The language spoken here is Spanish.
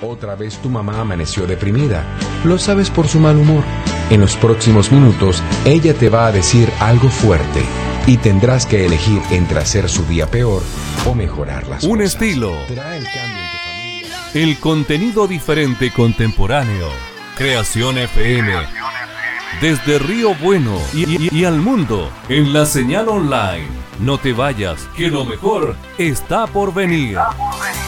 Otra vez tu mamá amaneció deprimida. Lo sabes por su mal humor. En los próximos minutos, ella te va a decir algo fuerte y tendrás que elegir entre hacer su día peor o mejorar las cosas. Un estilo. ¿Será el cambio en tu familia? El contenido diferente contemporáneo. Creación FM. Desde Río Bueno y al mundo. En la señal online. No te vayas, que lo mejor está por venir.